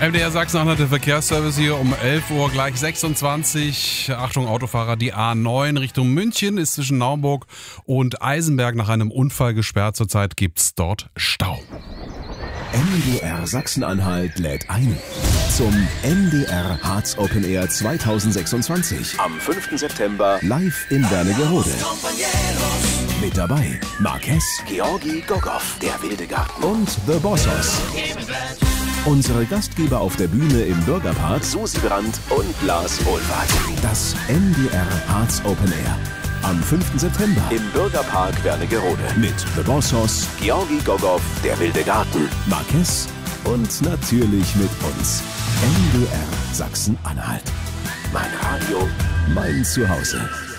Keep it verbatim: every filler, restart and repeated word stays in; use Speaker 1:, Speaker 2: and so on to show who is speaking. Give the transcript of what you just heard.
Speaker 1: M D R Sachsen-Anhalt, der Verkehrsservice hier um elf Uhr gleich sechsundzwanzig. Achtung Autofahrer, die A neun Richtung München ist zwischen Naumburg und Eisenberg nach einem Unfall gesperrt. Zurzeit gibt's dort Stau.
Speaker 2: M D R Sachsen-Anhalt lädt ein zum M D R Harz Open Air zweitausendsechsundzwanzig. Am fünften September live in Wernigerode. Mit dabei Marquez, Georgi Gogoff, der Wilde Garten und The Bossos. Unsere Gastgeber auf der Bühne im Bürgerpark Susi Brandt und Lars Wohlfahrt. Das M D R Harz Open Air. Am fünften September im Bürgerpark Wernigerode. Mit The Bossos, Georgi Gogoff, der Wilde Garten, Marquez und natürlich mit uns. M D R Sachsen-Anhalt. Mein Radio, mein Zuhause.